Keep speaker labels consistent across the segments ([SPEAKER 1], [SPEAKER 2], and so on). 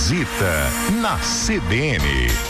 [SPEAKER 1] Visita na CBN.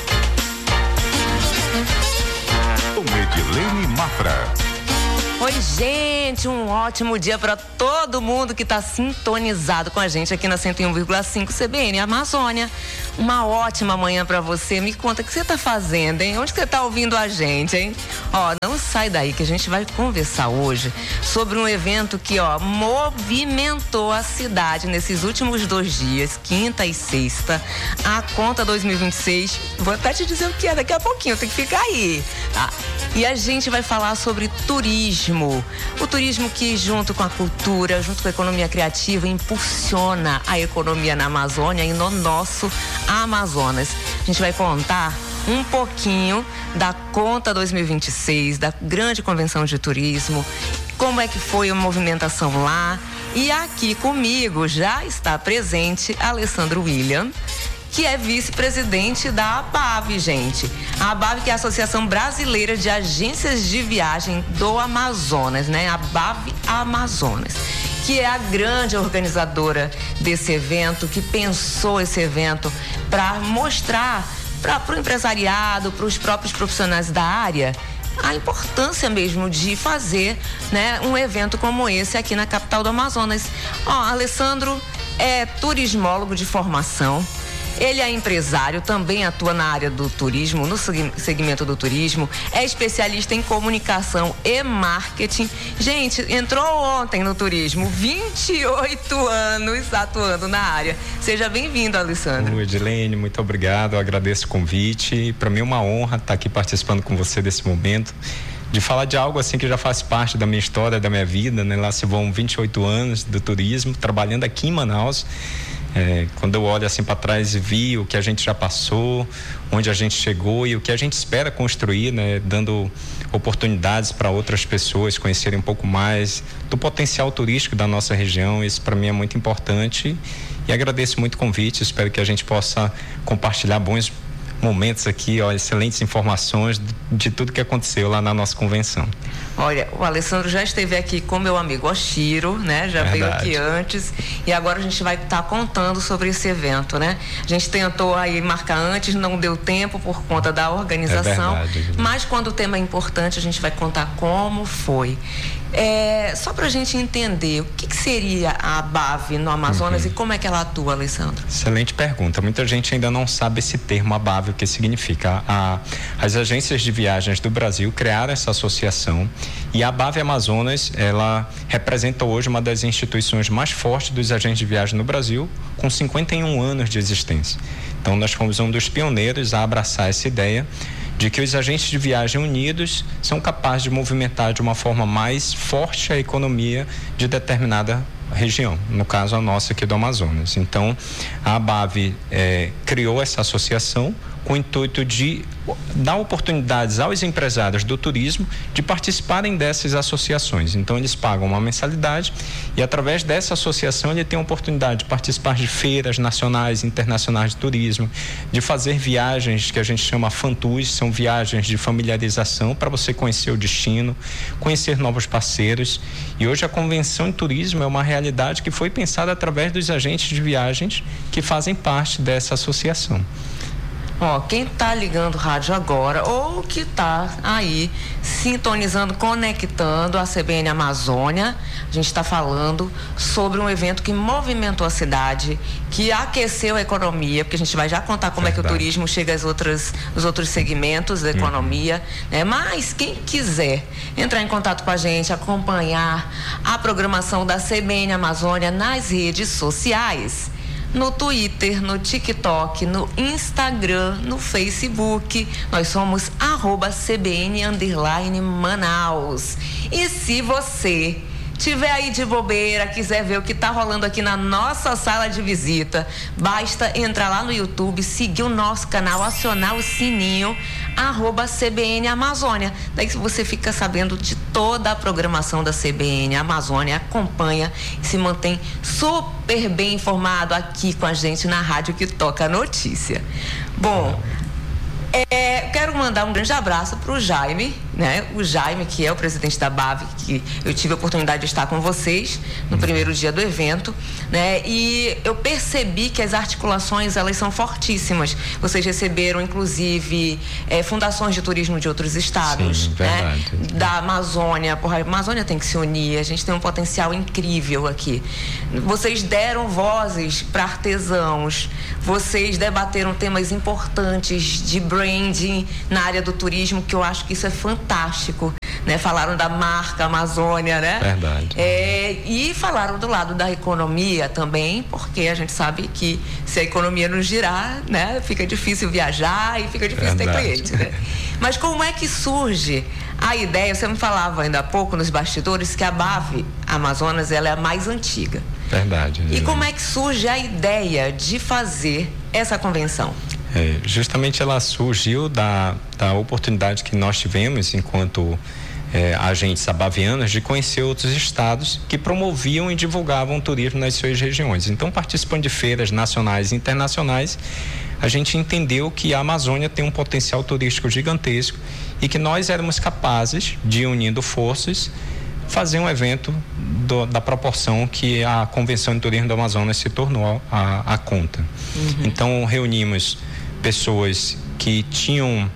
[SPEAKER 1] Com Edilene Mafra.
[SPEAKER 2] Oi, gente, um ótimo dia para todo mundo que está sintonizado com a gente aqui na 101,5 CBN Amazônia. Uma ótima manhã para você. Me conta o que você está fazendo, hein? Onde você está ouvindo a gente, hein? Ó, não sai daí que a gente vai conversar hoje sobre um evento que, movimentou a cidade nesses últimos 2 dias, quinta e sexta. A Conta 2026. Vou até te dizer o que é daqui a pouquinho, tem que ficar aí, tá? E a gente vai falar sobre turismo. O turismo que, junto com a cultura, junto com a economia criativa, impulsiona a economia na Amazônia e no nosso Amazonas. A gente vai contar um pouquinho da Conta 2026, da grande convenção de turismo, como é que foi a movimentação lá. E aqui comigo já está presente Alessandro William, que é vice-presidente da ABAV, gente. A ABAV, que é a Associação Brasileira de Agências de Viagem do Amazonas, né? A ABAV Amazonas, que é a grande organizadora desse evento, que pensou esse evento para mostrar para o empresariado, para os próprios profissionais da área, a importância mesmo de fazer, né, um evento como esse aqui na capital do Amazonas. Alessandro é turismólogo de formação. Ele é empresário, também atua na área do turismo, no segmento do turismo, é especialista em comunicação e marketing. Gente, entrou ontem no turismo, 28 anos atuando na área. Seja bem-vindo, Alessandro.
[SPEAKER 3] Oi, Edilene, muito obrigado, eu agradeço o convite. Para mim é uma honra estar aqui participando com você desse momento, de falar de algo assim que já faz parte da minha história, da minha vida, né? Lá se vão 28 anos do turismo, trabalhando aqui em Manaus. Quando eu olho assim para trás e vi o que a gente já passou, onde a gente chegou e o que a gente espera construir, né, dando oportunidades para outras pessoas conhecerem um pouco mais do potencial turístico da nossa região. Isso para mim é muito importante e agradeço muito o convite. Espero que a gente possa compartilhar bons momentos aqui, excelentes informações de tudo que aconteceu lá na nossa convenção.
[SPEAKER 2] Olha, o Alessandro já esteve aqui com meu amigo Oshiro, né? Já veio aqui antes e agora a gente vai estar contando sobre esse evento, né? A gente tentou aí marcar antes, não deu tempo por conta da organização, mas quando o tema é importante a gente vai contar como foi. Só para a gente entender, o que seria a ABAV no Amazonas e como é que ela atua, Alessandro?
[SPEAKER 3] Excelente pergunta. Muita gente ainda não sabe esse termo ABAV, o que significa. As agências de viagens do Brasil criaram essa associação e a ABAV Amazonas, ela representa hoje uma das instituições mais fortes dos agentes de viagem no Brasil, com 51 anos de existência. Então nós fomos um dos pioneiros a abraçar essa ideia de que os agentes de viagem unidos são capazes de movimentar de uma forma mais forte a economia de determinada região, no caso a nossa aqui do Amazonas. Então, a ABAV criou essa associação com o intuito de dar oportunidades aos empresários do turismo de participarem dessas associações. Então, eles pagam uma mensalidade e, através dessa associação, ele tem a oportunidade de participar de feiras nacionais e internacionais de turismo, de fazer viagens que a gente chama fan-tours, são viagens de familiarização para você conhecer o destino, conhecer novos parceiros. E hoje a convenção em turismo é uma realidade que foi pensada através dos agentes de viagens que fazem parte dessa associação.
[SPEAKER 2] Quem está ligando o rádio agora ou que está aí sintonizando, conectando a CBN Amazônia, a gente está falando sobre um evento que movimentou a cidade, que aqueceu a economia, porque a gente vai já contar como é que o turismo chega os outros segmentos da economia, né? Mas quem quiser entrar em contato com a gente, acompanhar a programação da CBN Amazônia nas redes sociais, no Twitter, no TikTok, no Instagram, no Facebook. Nós somos @CBN_Manaus. E se você tiver aí de bobeira, quiser ver o que está rolando aqui na nossa sala de visita, basta entrar lá no YouTube, seguir o nosso canal, acionar o sininho, @CBN Amazônia. Daí você fica sabendo de toda a programação da CBN Amazônia, acompanha e se mantém super bem informado aqui com a gente na rádio que toca a notícia. Bom, quero mandar um grande abraço para o Jaime, né? O Jaime, que é o presidente da BAV, que eu tive a oportunidade de estar com vocês no primeiro dia do evento, né? E eu percebi que as articulações, elas são fortíssimas. Vocês receberam, inclusive, fundações de turismo de outros estados.
[SPEAKER 3] Sim, verdade.
[SPEAKER 2] Né? Da Amazônia. Porra, a Amazônia tem que se unir, a gente tem um potencial incrível aqui. Vocês deram vozes para artesãos, vocês debateram temas importantes de branding na área do turismo, que eu acho que isso é fantástico, né? Falaram da marca Amazônia, né?
[SPEAKER 3] Verdade.
[SPEAKER 2] E falaram do lado da economia também, porque a gente sabe que se a economia não girar, né? Fica difícil viajar e fica difícil ter cliente, né? Mas como é que surge a ideia? Você me falava ainda há pouco nos bastidores que a BAV Amazonas, ela é a mais antiga.
[SPEAKER 3] Verdade.
[SPEAKER 2] E como é que surge a ideia de fazer essa convenção?
[SPEAKER 3] Justamente ela surgiu da oportunidade que nós tivemos enquanto agentes abavianos de conhecer outros estados que promoviam e divulgavam o turismo nas suas regiões. Então, participando de feiras nacionais e internacionais, a gente entendeu que a Amazônia tem um potencial turístico gigantesco e que nós éramos capazes de, unindo forças, fazer um evento da proporção que a Convenção de Turismo do Amazonas se tornou a conta. Então, reunimos pessoas que tinham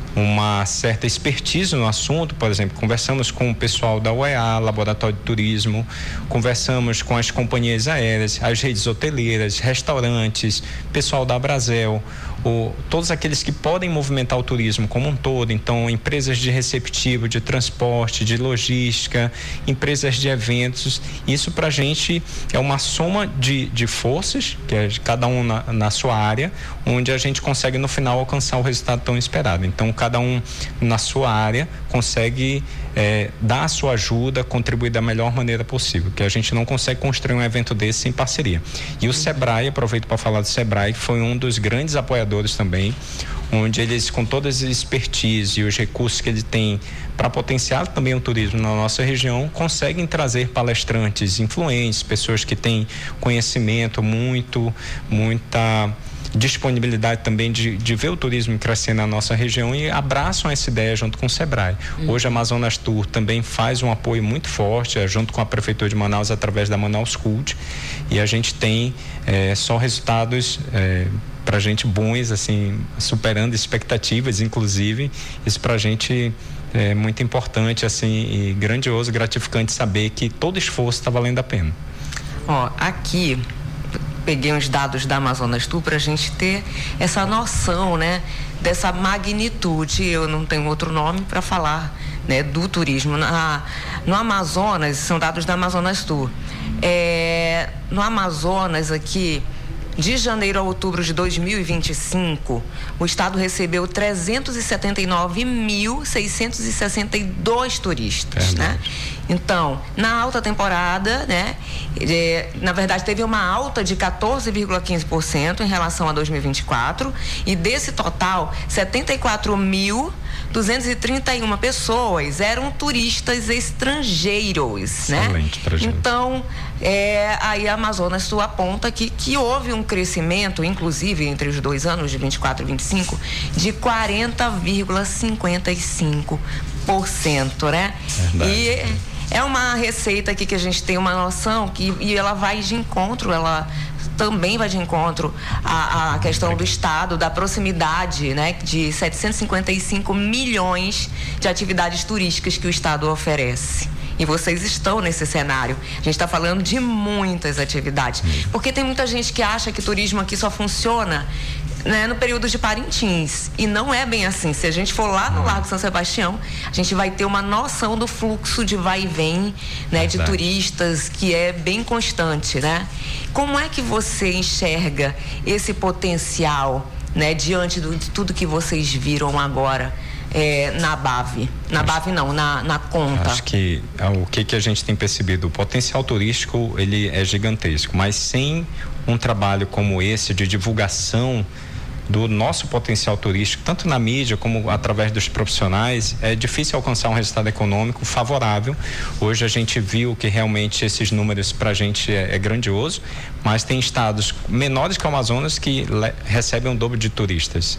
[SPEAKER 3] uma certa expertise no assunto. Por exemplo, conversamos com o pessoal da UEA, Laboratório de Turismo, conversamos com as companhias aéreas, as redes hoteleiras, restaurantes, pessoal da Abrazel, todos aqueles que podem movimentar o turismo como um todo. Então, empresas de receptivo, de transporte, de logística, empresas de eventos. Isso para a gente é uma soma de forças, que é cada um na sua área, onde a gente consegue no final alcançar o resultado tão esperado. Então, cada um na sua área consegue dar a sua ajuda, contribuir da melhor maneira possível, que a gente não consegue construir um evento desse sem parceria. E o Sebrae, aproveito para falar do Sebrae, que foi um dos grandes apoiadores também, onde eles, com todas as expertise e os recursos que ele tem para potenciar também o turismo na nossa região, conseguem trazer palestrantes influentes, pessoas que têm conhecimento, muita disponibilidade também de ver o turismo crescer na nossa região, e abraçam essa ideia junto com o Sebrae. Hoje a Amazonas Tour também faz um apoio muito forte, junto com a Prefeitura de Manaus, através da Manaus Cult, e a gente tem só resultados para a gente bons, assim, superando expectativas, inclusive. Isso para a gente é muito importante, assim, e grandioso, gratificante saber que todo esforço está valendo a pena.
[SPEAKER 2] Aqui peguei uns dados da Amazonas Tour para a gente ter essa noção, né, dessa magnitude. Eu não tenho outro nome para falar, né, do turismo no Amazonas. São dados da Amazonas Tour. No Amazonas aqui, de janeiro a outubro de 2025, o estado recebeu 379.662 turistas, né? Então, na alta temporada, né, na verdade teve uma alta de 14,15% em relação a 2024, e desse total, 74.231 pessoas eram turistas estrangeiros, né?
[SPEAKER 3] Excelente pra gente.
[SPEAKER 2] Então, aí a Amazonas Tour aponta que houve um crescimento, inclusive entre os 2 anos, de 24 e 25, de 40,55%, né?
[SPEAKER 3] Verdade.
[SPEAKER 2] E é uma receita aqui que a gente tem uma noção e ela vai de encontro, ela também vai de encontro à questão do Estado, da proximidade, né, de 755 milhões de atividades turísticas que o Estado oferece. E vocês estão nesse cenário. A gente está falando de muitas atividades. Porque tem muita gente que acha que turismo aqui só funciona, né, no período de Parintins. E não é bem assim. Se a gente for lá no Largo São Sebastião, a gente vai ter uma noção do fluxo de vai e vem, né, de turistas, que é bem constante, né? Como é que você enxerga esse potencial, né, diante de tudo que vocês viram agora? Na BAV. Na BAV não, na conta.
[SPEAKER 3] Acho que o que a gente tem percebido, o potencial turístico, ele é gigantesco, mas sem um trabalho como esse de divulgação do nosso potencial turístico, tanto na mídia como através dos profissionais, é difícil alcançar um resultado econômico favorável. Hoje a gente viu que realmente esses números para a gente é grandioso, mas tem estados menores que o Amazonas que recebem o dobro de turistas.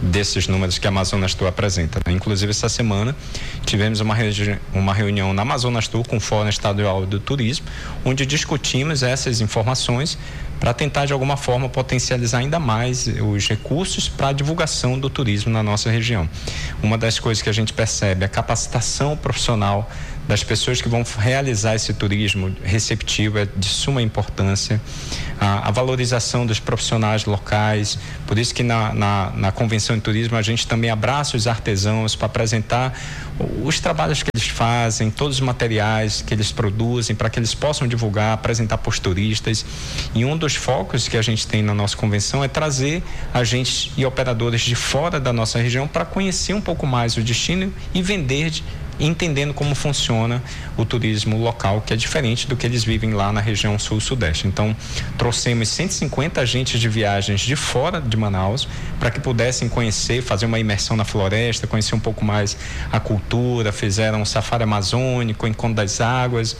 [SPEAKER 3] desses números que a Amazonas Tour apresenta. Inclusive, essa semana tivemos uma reunião na Amazonas Tour com o Fórum Estadual do Turismo, onde discutimos essas informações para tentar, de alguma forma, potencializar ainda mais os recursos para a divulgação do turismo na nossa região. Uma das coisas que a gente percebe é a capacitação profissional das pessoas que vão realizar esse turismo receptivo é de suma importância. A valorização dos profissionais locais, por isso que na Convenção de Turismo a gente também abraça os artesãos para apresentar os trabalhos que eles fazem, todos os materiais que eles produzem, para que eles possam divulgar, apresentar para os turistas. E um dos focos que a gente tem na nossa convenção é trazer agentes e operadores de fora da nossa região para conhecer um pouco mais o destino e vender, entendendo como funciona o turismo local, que é diferente do que eles vivem lá na região sul-sudeste. Então, trouxemos 150 agentes de viagens de fora de Manaus para que pudessem conhecer, fazer uma imersão na floresta, conhecer um pouco mais a cultura, fizeram um safari amazônico, encontro das águas.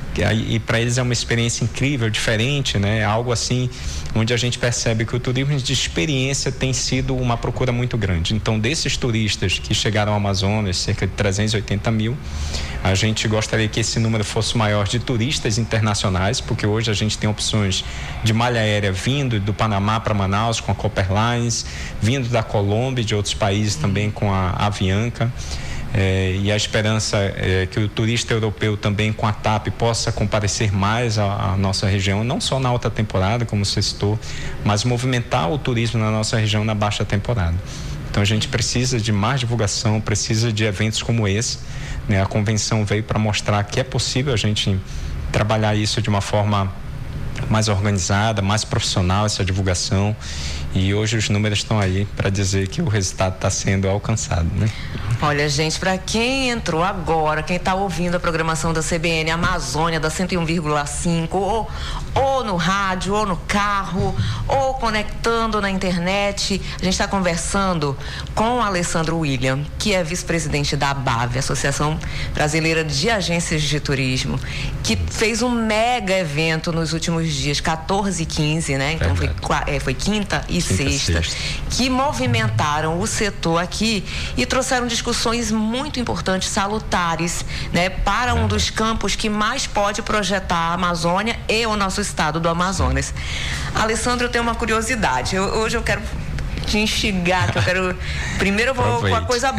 [SPEAKER 3] E para eles é uma experiência incrível, diferente, né? Algo assim, onde a gente percebe que o turismo de experiência tem sido uma procura muito grande. Então, desses turistas que chegaram ao Amazonas, cerca de 380 mil, a gente gostaria que esse número fosse maior de turistas internacionais, porque hoje a gente tem opções de malha aérea vindo do Panamá para Manaus com a Copper Lines, vindo da Colômbia e de outros países também com a Avianca. E a esperança é que o turista europeu também com a TAP possa comparecer mais à nossa região, não só na alta temporada, como você citou, mas movimentar o turismo na nossa região na baixa temporada. Então a gente precisa de mais divulgação, precisa de eventos como esse, né? A convenção veio para mostrar que é possível a gente trabalhar isso de uma forma mais organizada, mais profissional, essa divulgação. E hoje os números estão aí para dizer que o resultado está sendo alcançado, né?
[SPEAKER 2] Olha, gente, para quem entrou agora, quem está ouvindo a programação da CBN Amazônia, da 101,5, ou no rádio, ou no carro, ou conectando na internet, a gente está conversando com o Alessandro William, que é vice-presidente da ABAV, Associação Brasileira de Agências de Turismo, que fez um mega evento nos últimos dias, 14 e 15, né? Então foi quinta e sexta, que movimentaram o setor aqui e trouxeram discussões muito importantes, salutares, né, para um dos campos que mais pode projetar a Amazônia e o nosso estado do Amazonas. Alessandro, eu tenho uma curiosidade. Hoje eu quero te instigar, que eu quero... Primeiro eu vou com a coisa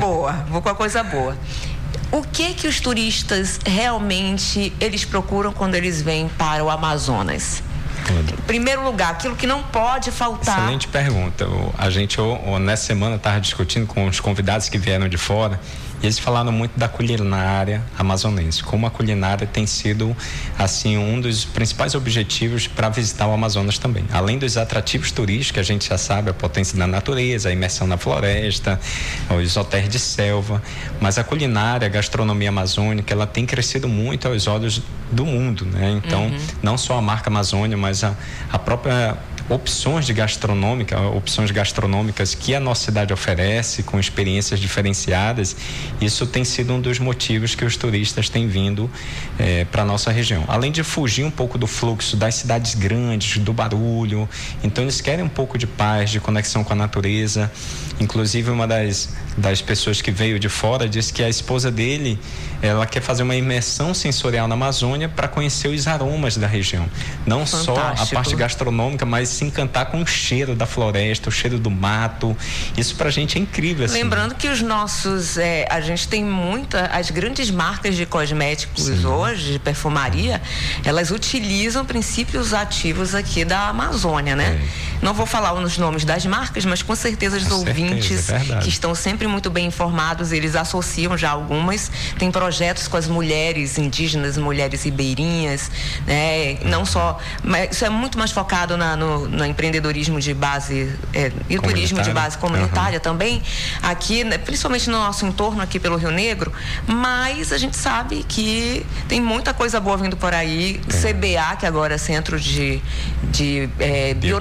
[SPEAKER 2] boa. O que os turistas realmente eles procuram quando eles vêm para o Amazonas? Em primeiro lugar, aquilo que não pode faltar.
[SPEAKER 3] Excelente pergunta. A gente nessa semana estava discutindo com os convidados que vieram de fora e eles falaram muito da culinária amazonense, como a culinária tem sido assim um dos principais objetivos para visitar o Amazonas também. Além dos atrativos turísticos, que a gente já sabe, a potência da natureza, a imersão na floresta, os hotéis de selva, mas a culinária, a gastronomia amazônica, ela tem crescido muito aos olhos do mundo, né? Então, não só a marca Amazônia, mas a própria opções gastronômicas que a nossa cidade oferece, com experiências diferenciadas, isso tem sido um dos motivos que os turistas têm vindo para a nossa região. Além de fugir um pouco do fluxo das cidades grandes, do barulho, então eles querem um pouco de paz, de conexão com a natureza. Inclusive, uma das pessoas que veio de fora disse que a esposa dele, ela quer fazer uma imersão sensorial na Amazônia para conhecer os aromas da região. Não Fantástico. Só a parte gastronômica, mas se encantar com o cheiro da floresta, o cheiro do mato. Isso pra gente é incrível, assim.
[SPEAKER 2] Lembrando que os nossos, a gente tem as grandes marcas de cosméticos hoje, de perfumaria, elas utilizam princípios ativos aqui da Amazônia, né? Não vou falar os nomes das marcas, mas com certeza os ouvintes que estão sempre muito bem informados, eles associam já algumas. Tem projetos com as mulheres indígenas, mulheres ribeirinhas, né? Não só, mas isso é muito mais focado no empreendedorismo de base e o turismo de base comunitária também, aqui, né, principalmente no nosso entorno aqui pelo Rio Negro, mas a gente sabe que tem muita coisa boa vindo por aí. CBA, que agora é Centro de Bionegócio,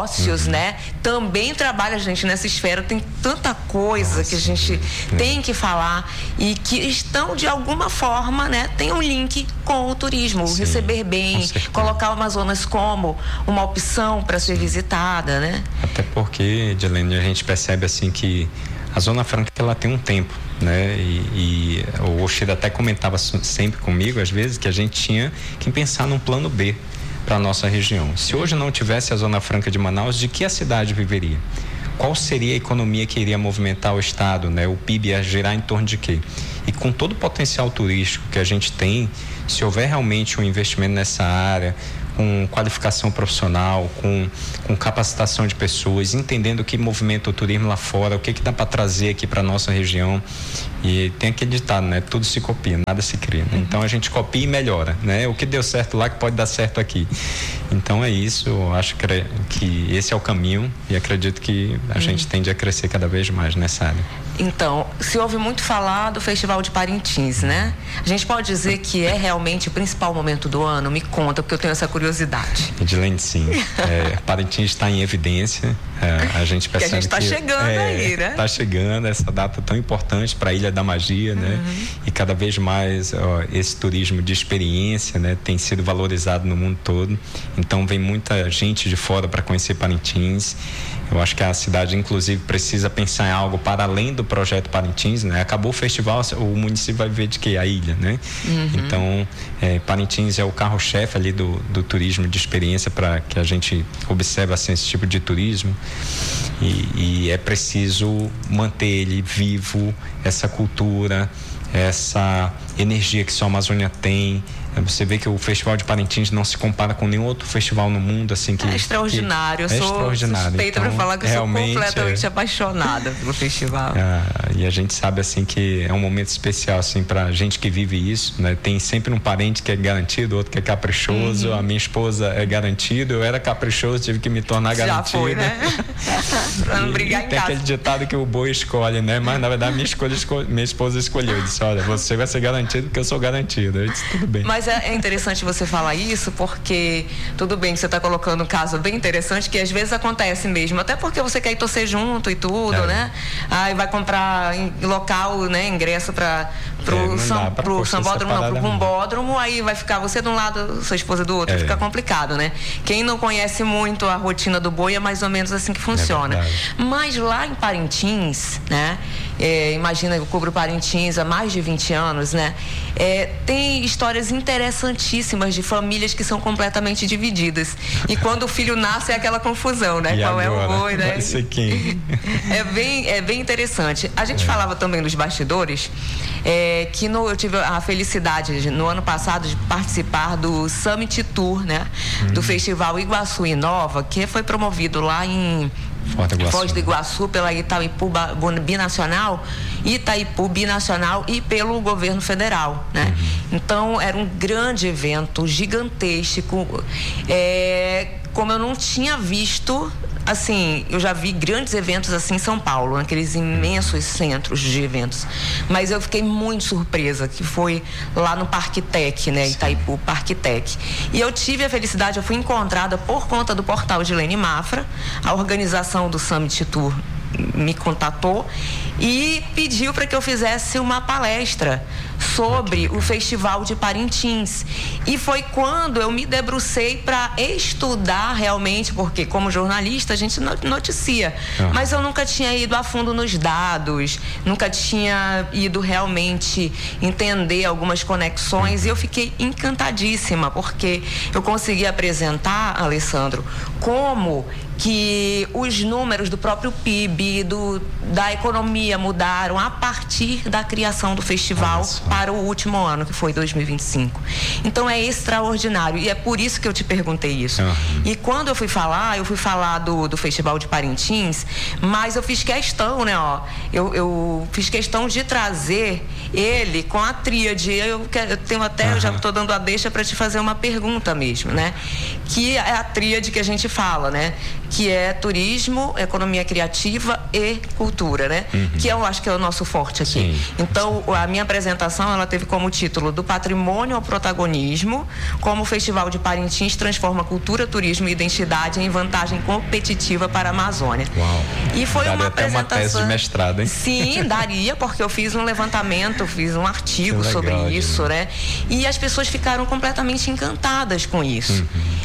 [SPEAKER 2] negócios, né? Também trabalha, gente, nessa esfera. Tem tanta coisa que a gente tem que falar e que estão, de alguma forma, né? Tem um link com o turismo, receber bem, colocar o Amazonas como uma opção para ser visitada, né?
[SPEAKER 3] Até porque, Edilene, a gente percebe assim que a Zona Franca, ela tem um tempo, né? E o Oshida até comentava sempre comigo, às vezes, que a gente tinha que pensar num plano B para a nossa região. Se hoje não tivesse a Zona Franca de Manaus, de que a cidade viveria? Qual seria a economia que iria movimentar o estado, né? O PIB ia girar em torno de quê? E com todo o potencial turístico que a gente tem, se houver realmente um investimento nessa área, com qualificação profissional, com capacitação de pessoas, entendendo o que movimenta o turismo lá fora, o que dá para trazer aqui para nossa região. E tem aquele ditado, né? Tudo se copia, nada se cria, né? Então a gente copia e melhora, né? O que deu certo lá que pode dar certo aqui. Então é isso, eu acho que esse é o caminho e acredito que a gente tende a crescer cada vez mais nessa área.
[SPEAKER 2] Então, se ouve muito falar do Festival de Parintins, né? A gente pode dizer que é realmente o principal momento do ano? Me conta, porque eu tenho essa curiosidade.
[SPEAKER 3] Edilene, sim. Parintins está em evidência. A gente percebe
[SPEAKER 2] que a gente está chegando aí, né?
[SPEAKER 3] Está chegando essa data tão importante para a Ilha da Magia, né? E cada vez mais esse turismo de experiência, né? Tem sido valorizado no mundo todo. Então vem muita gente de fora para conhecer Parintins. Eu acho que a cidade, inclusive, precisa pensar em algo para além do projeto Parintins, né? Acabou o festival, o município vai viver de quê? A ilha, né? Então, Parintins é o carro-chefe ali do turismo de experiência para que a gente observe assim, esse tipo de turismo e é preciso manter ele vivo, essa cultura, essa energia que só a Amazônia tem. Você vê que o Festival de Parintins não se compara com nenhum outro festival no mundo, assim, que...
[SPEAKER 2] É extraordinário. Eu sou suspeita para falar que eu sou completamente apaixonada pelo festival.
[SPEAKER 3] E a gente sabe, assim, que é um momento especial, assim, pra gente que vive isso, né? Tem sempre um parente que é garantido, outro que é caprichoso. A minha esposa é garantido, eu era caprichoso, tive que me tornar garantido.
[SPEAKER 2] Já foi, né? Pra não brigar em casa.
[SPEAKER 3] Tem aquele ditado que o boi escolhe, né? Mas, na verdade, minha esposa escolheu. Eu disse, olha, você vai ser garantido porque eu sou garantido. Eu disse, tudo bem.
[SPEAKER 2] Mas é interessante você falar isso, porque tudo bem que você está colocando um caso bem interessante, que às vezes acontece mesmo, até porque você quer ir torcer junto e tudo, né? Aí vai comprar em local, né, ingresso para pro sambódromo, não, pro bombódromo, aí vai ficar você de um lado, sua esposa do outro, fica complicado, né? Quem não conhece muito a rotina do boi é mais ou menos assim que funciona. Mas lá em Parintins, né? Imagina, eu cubro Parintins há mais de 20 anos, né? Tem histórias interessantíssimas de famílias que são completamente divididas. E quando o filho nasce é aquela confusão, né?
[SPEAKER 3] E
[SPEAKER 2] qual
[SPEAKER 3] agora?
[SPEAKER 2] É o boi, né?
[SPEAKER 3] Vai ser quem?
[SPEAKER 2] É bem interessante. A gente falava também nos bastidores que eu tive a felicidade no ano passado de participar do Summit Tour, né? Do Festival Iguaçu Inova, que foi promovido lá em Foz do Iguaçu pela Itaipu Binacional e pelo governo federal, né? Então era um grande evento, gigantesco, como eu não tinha visto. Assim, eu já vi grandes eventos assim em São Paulo, naqueles imensos centros de eventos, mas eu fiquei muito surpresa, que foi lá no Parque Tec, né? Itaipu Parque Tec. E eu tive a felicidade, eu fui encontrada por conta do portal Edilene Mafra, a organização do Summit Tour me contatou e pediu para que eu fizesse uma palestra sobre o Festival de Parintins. E foi quando eu me debrucei para estudar realmente, porque como jornalista a gente noticia, mas eu nunca tinha ido a fundo nos dados, nunca tinha ido realmente entender algumas conexões, e eu fiquei encantadíssima, porque eu consegui apresentar, Alessandro, como que os números do próprio PIB, da economia mudaram a partir da criação do festival para o último ano, que foi 2025. Então é extraordinário, e é por isso que eu te perguntei isso. E quando eu fui falar do Festival de Parintins, mas eu fiz questão, né, eu fiz questão de trazer ele com a tríade. Eu tenho até, eu já estou dando a deixa para te fazer uma pergunta mesmo, né? Que é a tríade que a gente fala, né? que é turismo, economia criativa e cultura, né? Que eu acho que é o nosso forte aqui.
[SPEAKER 3] Sim.
[SPEAKER 2] Então, a minha apresentação, ela teve como título Do Patrimônio ao Protagonismo, como o Festival de Parintins transforma cultura, turismo e identidade em vantagem competitiva para a Amazônia.
[SPEAKER 3] Uau.
[SPEAKER 2] E foi
[SPEAKER 3] Daria
[SPEAKER 2] uma
[SPEAKER 3] até
[SPEAKER 2] apresentação...
[SPEAKER 3] uma tese de mestrado, hein?
[SPEAKER 2] Sim, daria, porque eu fiz um levantamento, fiz um artigo
[SPEAKER 3] legal,
[SPEAKER 2] sobre isso,
[SPEAKER 3] Gina.
[SPEAKER 2] né? E as pessoas ficaram completamente encantadas com isso.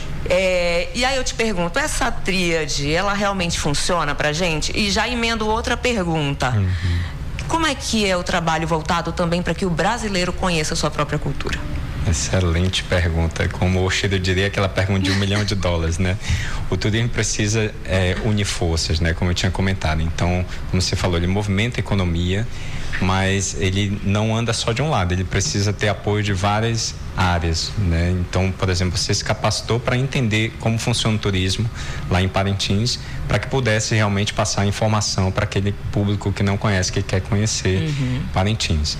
[SPEAKER 2] E aí eu te pergunto, essa tríade, ela realmente funciona pra gente? E já emendo outra pergunta. Como é que é o trabalho voltado também para que o brasileiro conheça a sua própria cultura?
[SPEAKER 3] Excelente pergunta. Como o Chido diria, aquela pergunta de $1 milhão, né? O turismo precisa unir forças, né? Como eu tinha comentado. Então, como você falou, ele movimenta a economia, mas ele não anda só de um lado. Ele precisa ter apoio de várias áreas, né? Então, por exemplo, você se capacitou para entender como funciona o turismo lá em Parintins, para que pudesse realmente passar informação para aquele público que não conhece, que quer conhecer Parintins.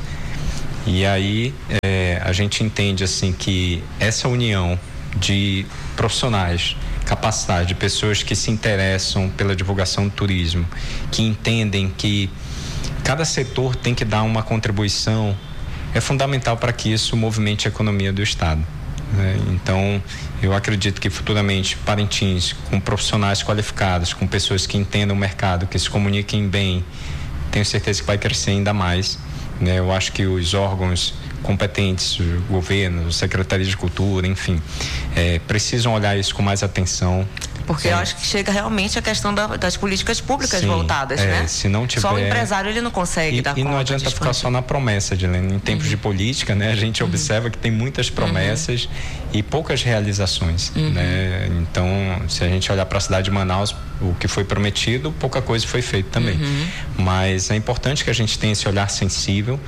[SPEAKER 3] E aí a gente entende assim que essa união de profissionais capacitados, de pessoas que se interessam pela divulgação do turismo, que entendem que cada setor tem que dar uma contribuição, é fundamental para que isso movimente a economia do Estado, né? Então, eu acredito que futuramente Parintins, com profissionais qualificados, com pessoas que entendam o mercado, que se comuniquem bem, tenho certeza que vai crescer ainda mais, né? Eu acho que os órgãos competentes, o governo, a Secretaria de Cultura, enfim, precisam olhar isso com mais atenção.
[SPEAKER 2] Porque eu acho que chega realmente a questão das políticas públicas voltadas, né?
[SPEAKER 3] Se não tiver...
[SPEAKER 2] Só o empresário, ele não consegue dar conta.
[SPEAKER 3] E não adianta ficar só na promessa, Edilene. Em tempos de política, né? A gente observa que tem muitas promessas e poucas realizações, né? Então, se a gente olhar para a cidade de Manaus, o que foi prometido, pouca coisa foi feita também. Mas é importante que a gente tenha esse olhar sensível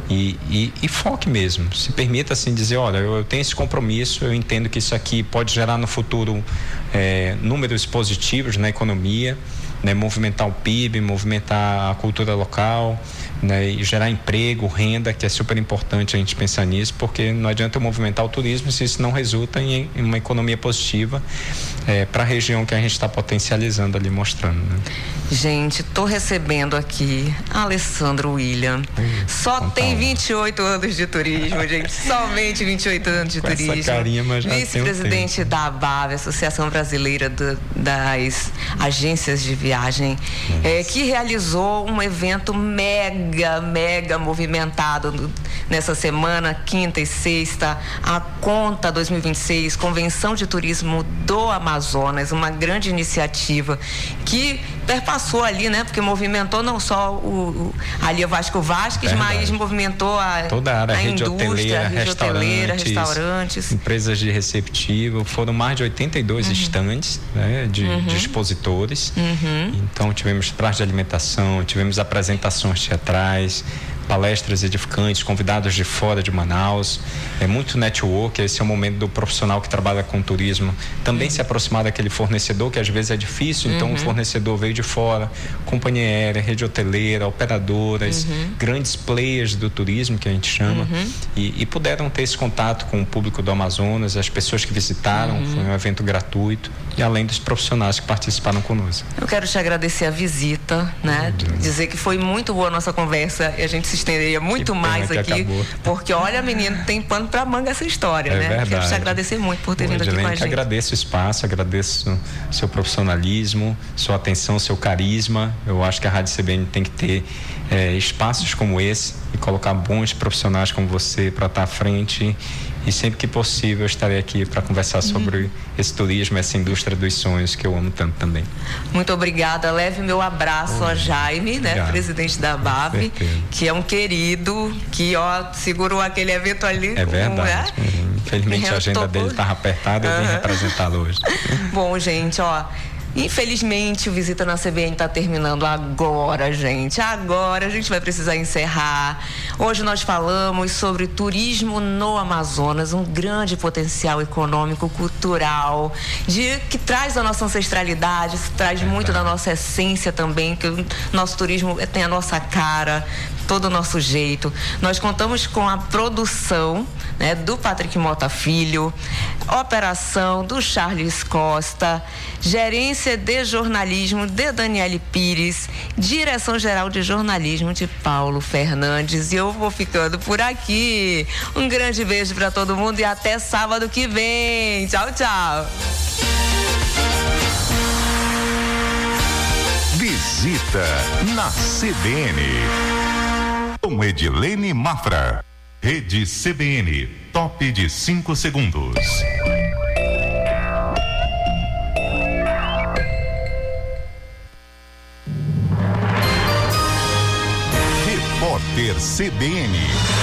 [SPEAKER 3] e foque mesmo, se permita assim dizer, olha, eu tenho esse compromisso, eu entendo que isso aqui pode gerar no futuro números positivos na economia, né, movimentar o PIB, movimentar a cultura local, né, e gerar emprego, renda, que é super importante a gente pensar nisso, porque não adianta eu movimentar o turismo se isso não resulta em uma economia positiva para a região que a gente está potencializando ali, mostrando, né?
[SPEAKER 2] Gente, tô recebendo aqui Alessandro William. Só tem 28 anos de turismo, gente. Somente 28 anos de turismo.
[SPEAKER 3] Essa carinha, mas já
[SPEAKER 2] vice-presidente da ABAV, Associação Brasileira das Agências de Viagem, que realizou um evento mega movimentado nessa semana, quinta e sexta, a Conta 2026, Convenção de Turismo do Amazonas, uma grande iniciativa que perpassou ali, né? Porque movimentou não só ali o Vasco Vasques, mas movimentou toda a área, a rede hoteleira, restaurantes,
[SPEAKER 3] empresas de receptivo. Foram mais de 82 estandes, né, de expositores. Então tivemos praça de alimentação, tivemos apresentações teatrais, palestras edificantes, convidados de fora de Manaus, muito network. Esse é o momento do profissional que trabalha com turismo também se aproximar daquele fornecedor, que às vezes é difícil, então o fornecedor veio de fora, companhia aérea, rede hoteleira, operadoras, grandes players do turismo, que a gente chama, e puderam ter esse contato com o público do Amazonas, as pessoas que visitaram, foi um evento gratuito, e além dos profissionais que participaram conosco.
[SPEAKER 2] Eu quero te agradecer a visita, né? Dizer que foi muito boa a nossa conversa, e a gente se estenderia muito mais aqui, porque olha, menino, tem pano pra manga essa história, né?
[SPEAKER 3] Verdade.
[SPEAKER 2] Quero te agradecer muito por ter vindo aqui com a gente.
[SPEAKER 3] Agradeço o espaço, agradeço seu profissionalismo, sua atenção, seu carisma. Eu acho que a Rádio CBN tem que ter espaços como esse e colocar bons profissionais como você para estar à frente. E sempre que possível eu estarei aqui para conversar sobre esse turismo, essa indústria dos sonhos que eu amo tanto também.
[SPEAKER 2] Muito obrigada. Leve meu abraço a Jaime, né, presidente da ABAV, que é um querido, que segurou aquele evento ali.
[SPEAKER 3] É verdade. Infelizmente a agenda dele estava apertada, eu vim representá-lo hoje.
[SPEAKER 2] Bom, gente, infelizmente o Visita na CBN está terminando agora, gente. Agora a gente vai precisar encerrar. Hoje nós falamos sobre turismo no Amazonas, um grande potencial econômico, cultural, que traz a nossa ancestralidade, traz muito da nossa essência também, que o nosso turismo tem a nossa cara, todo o nosso jeito. Nós contamos com a produção né, do Patrick Mota Filho, operação do Charles Costa, gerência de jornalismo de Daniele Pires, direção-geral de jornalismo de Paulo Fernandes. E eu vou ficando por aqui. Um grande beijo para todo mundo e até sábado que vem. Tchau, tchau.
[SPEAKER 1] Visita na CBN. Com Edilene Mafra. Rede CBN. Top de 5 segundos. Repórter CBN.